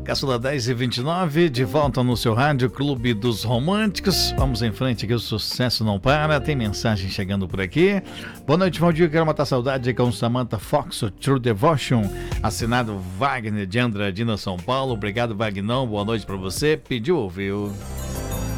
Caçula 10h29, de volta no seu rádio Clube dos Românticos. Vamos em frente que o sucesso não para. Tem mensagem chegando por aqui. Boa noite, Valdir. Quero matar saudade com Samantha Fox, o True Devotion. Assinado Wagner de Andradina, São Paulo. Obrigado, Vagnão. Boa noite pra você. Pediu, ouviu.